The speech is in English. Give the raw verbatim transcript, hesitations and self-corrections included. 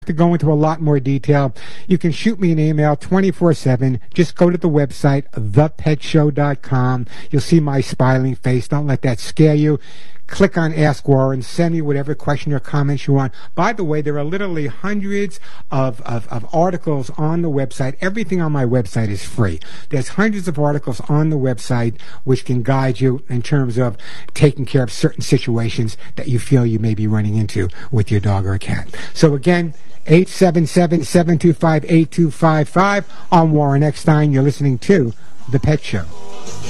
to go into a lot more detail, you can shoot me an email twenty-four seven. Just go to the website, the pet show dot com. You'll see my smiling face. Don't let that scare you. Click on Ask Warren. Send me whatever question or comments you want. By the way, there are literally hundreds of, of, of articles on the website. Everything on my website is free. There's hundreds of articles on the website which can guide you in terms of taking care of certain situations that you feel you may be running into with your dog or cat. So again, eight seven seven, seven two five, eight two five five. I'm Warren Eckstein. You're listening to The Pet Show.